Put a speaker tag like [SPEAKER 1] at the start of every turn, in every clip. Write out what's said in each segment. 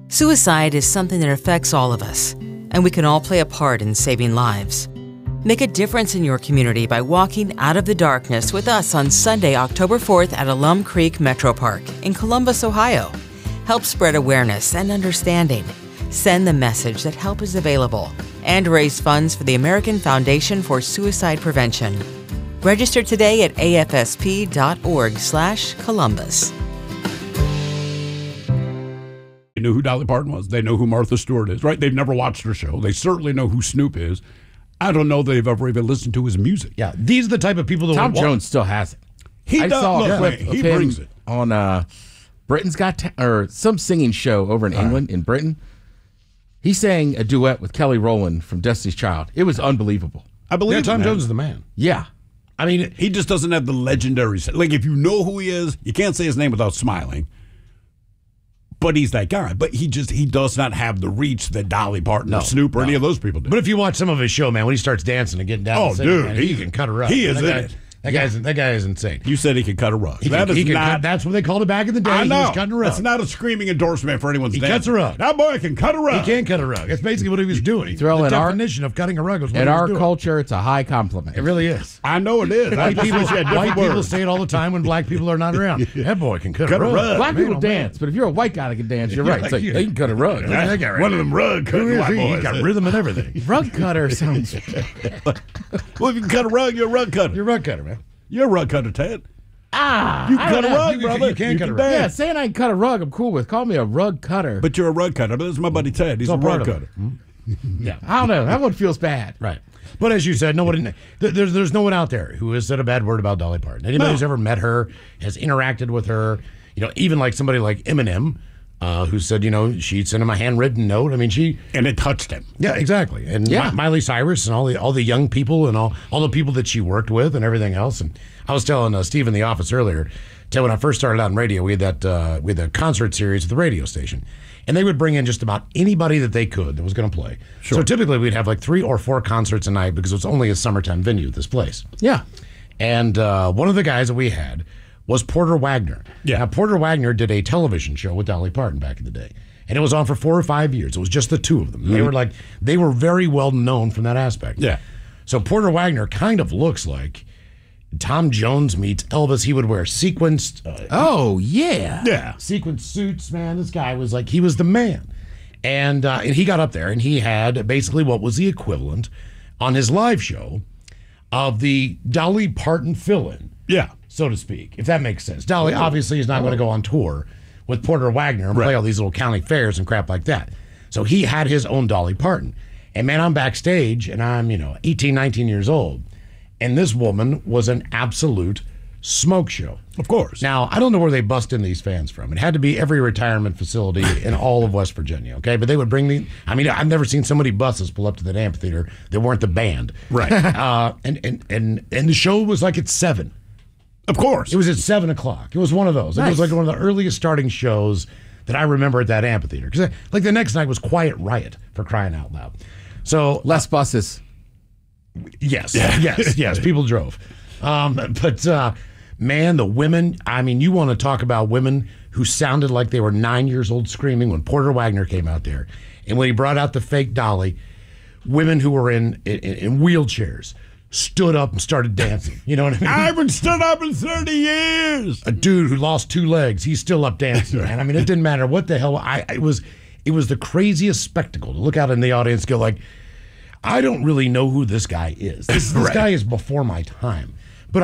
[SPEAKER 1] Suicide is something that affects all of us, and we can all play a part in saving lives. Make a difference in your community by walking out of the darkness with us on Sunday, October 4th at Alum Creek Metro Park in Columbus, Ohio. Help spread awareness and understanding. Send the message that help is available and raise funds for the American Foundation for Suicide Prevention. Register today at afsp.org/Columbus.
[SPEAKER 2] They know who Dolly Parton was. They know who Martha Stewart is, right? They've never watched her show. They certainly know who Snoop is. I don't know they've ever even listened to his music.
[SPEAKER 3] Yeah, these are the type of people that
[SPEAKER 4] Tom Jones still has it.
[SPEAKER 2] He does.
[SPEAKER 4] Saw
[SPEAKER 2] Look,
[SPEAKER 4] a clip
[SPEAKER 2] man,
[SPEAKER 4] of
[SPEAKER 2] he
[SPEAKER 4] him
[SPEAKER 2] brings it.
[SPEAKER 4] On Britain's or some singing show over in England, in Britain. He sang a duet with Kelly Rowland from Destiny's Child. It was unbelievable.
[SPEAKER 2] I believe
[SPEAKER 3] Tom
[SPEAKER 2] it,
[SPEAKER 3] Jones is the man.
[SPEAKER 4] Yeah.
[SPEAKER 3] I mean,
[SPEAKER 2] he just doesn't have the legendary. Like, if you know who he is, you can't say his name without smiling. But he's that guy. But he does not have the reach that Dolly Parton or Snoop or any of those people do.
[SPEAKER 3] But if you watch some of his show, man, when he starts dancing and getting down,
[SPEAKER 2] oh, dude,
[SPEAKER 3] man, he can cut her up.
[SPEAKER 2] He is in it.
[SPEAKER 3] That guy is insane.
[SPEAKER 2] You said he could cut a rug.
[SPEAKER 3] That's what they called it back in the day.
[SPEAKER 2] I know.
[SPEAKER 3] He was cutting a rug.
[SPEAKER 2] That's not a screaming endorsement for anyone's
[SPEAKER 3] He
[SPEAKER 2] dance.
[SPEAKER 3] cuts a rug.
[SPEAKER 2] That boy can cut a rug.
[SPEAKER 3] He can cut a rug. That's basically what he was doing.
[SPEAKER 4] Throw
[SPEAKER 3] the
[SPEAKER 4] in
[SPEAKER 3] definition of cutting a rug was what
[SPEAKER 4] in
[SPEAKER 3] he was
[SPEAKER 4] our
[SPEAKER 3] doing.
[SPEAKER 4] culture, it's a high compliment.
[SPEAKER 3] It really is.
[SPEAKER 2] I know it is.
[SPEAKER 3] White people say it all the time when black people are not around. That boy can cut a rug.
[SPEAKER 4] Black people dance, but if you're a white guy that can dance, you're right. It's like, they can cut a rug.
[SPEAKER 3] That guy right
[SPEAKER 2] One of them rug cutting white boys.
[SPEAKER 3] He got rhythm and everything.
[SPEAKER 4] Rug cutter sounds...
[SPEAKER 2] Well, if you can cut a rug, you're a rug cutter.
[SPEAKER 3] You're a rug cutter, man.
[SPEAKER 2] You're a rug cutter, Ted.
[SPEAKER 4] You
[SPEAKER 2] can cut a rug, brother.
[SPEAKER 3] You can cut a rug.
[SPEAKER 4] Yeah, saying I can cut a rug, I'm cool with. Call me a rug cutter.
[SPEAKER 2] But you're a rug cutter. But this is my buddy Ted. He's a rug cutter.
[SPEAKER 3] Yeah,
[SPEAKER 4] I don't know. That one feels bad.
[SPEAKER 3] Right. But as you said, there's no one out there who has said a bad word about Dolly Parton. Anybody who's ever met her, has interacted with her, even like somebody like Eminem, who said, she'd sent him a handwritten note. I mean,
[SPEAKER 2] and it touched him.
[SPEAKER 3] Yeah, exactly. And Miley Cyrus and all the young people and all the people that she worked with and everything else. And I was telling Steve in the office earlier, when I first started out in radio, we had a concert series at the radio station. And they would bring in just about anybody that they could that was going to play. Sure. So typically we'd have like 3 or 4 concerts a night because it was only a summertime venue at this place.
[SPEAKER 4] Yeah.
[SPEAKER 3] And one of the guys that we had was Porter Wagner.
[SPEAKER 2] Yeah.
[SPEAKER 3] Now, Porter Wagner did a television show with Dolly Parton back in the day. And it was on for 4 or 5 years. It was just the two of them. Mm-hmm. They were very well known from that aspect.
[SPEAKER 2] Yeah.
[SPEAKER 3] So Porter Wagner kind of looks like Tom Jones meets Elvis. He would wear sequenced. Sequenced suits, man. This guy was he was the man. And he got up there and he had basically what was the equivalent on his live show of the Dolly Parton fill-in.
[SPEAKER 2] Yeah.
[SPEAKER 3] So to speak, if that makes sense. Dolly obviously is not going to go on tour with Porter Wagner and play all these little county fairs and crap like that. So he had his own Dolly Parton. And man, I'm backstage and I'm, 18, 19 years old. And this woman was an absolute smoke show.
[SPEAKER 2] Of course.
[SPEAKER 3] Now, I don't know where they bust in these fans from. It had to be every retirement facility in all of West Virginia, okay? But they would bring I've never seen so many buses pull up to that amphitheater that weren't the band.
[SPEAKER 2] Right.
[SPEAKER 3] And the show was like at 7.
[SPEAKER 2] Of course.
[SPEAKER 3] It was at 7 o'clock. It was one of those. Nice. It was like one of the earliest starting shows that I remember at that amphitheater. Because the next night was Quiet Riot, for crying out loud. So
[SPEAKER 4] less buses.
[SPEAKER 3] Yes, yes. People drove. Man, the women, you want to talk about women who sounded like they were 9 years old screaming when Porter Wagner came out there. And when he brought out the fake Dolly, women who were in wheelchairs stood up and started dancing. You know what I mean?
[SPEAKER 2] I haven't stood up in 30 years.
[SPEAKER 3] A dude who lost 2 legs, he's still up dancing, man. It didn't matter what the hell. It was the craziest spectacle to look out in the audience and go I don't really know who this guy is. This guy is before my time. But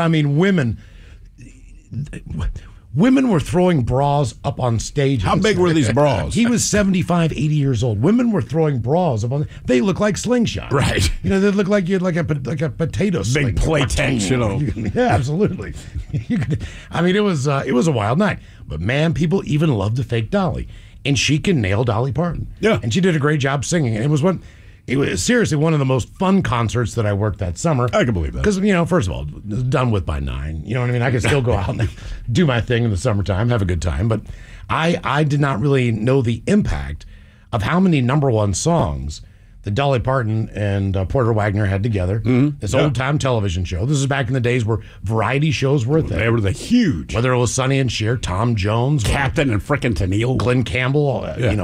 [SPEAKER 3] women were throwing bras up on stage.
[SPEAKER 2] How big were these bras?
[SPEAKER 3] He was 75, 80 years old. Women were throwing bras up on. They look like slingshots.
[SPEAKER 2] Right.
[SPEAKER 3] They look like you had like a potato sling.
[SPEAKER 2] Big playtex,
[SPEAKER 3] Yeah, absolutely. It was a wild night. But man, people even loved the fake Dolly, and she can nail Dolly Parton.
[SPEAKER 2] Yeah.
[SPEAKER 3] And she did a great job singing. And it was seriously one of the most fun concerts that I worked that summer.
[SPEAKER 2] I can believe that.
[SPEAKER 3] Because, first of all, done with by 9. You know what I mean? I could still go out and do my thing in the summertime, have a good time. But I did not really know the impact of how many number one songs that Dolly Parton and Porter Wagner had together. Mm-hmm. This old-time television show. This is back in the days where variety shows were a thing.
[SPEAKER 2] They were the huge.
[SPEAKER 3] Whether it was Sonny and Cher, Tom Jones,
[SPEAKER 2] Captain and frickin' Tennille,
[SPEAKER 3] Glenn Campbell,